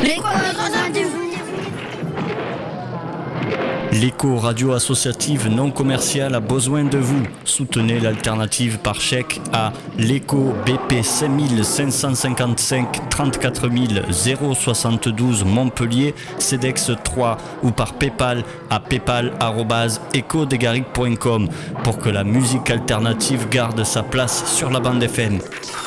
L'écho radio associative non commerciale a besoin de vous. Soutenez l'alternative par chèque à l'écho BP 5555 34 072 Montpellier, CEDEX 3 ou par Paypal à paypal@ecodegaric.com pour que la musique alternative garde sa place sur la bande FM.